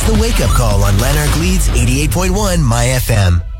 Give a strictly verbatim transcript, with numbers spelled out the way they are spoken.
The Wake Up Call on Lanark Leeds eighty-eight point one My F M.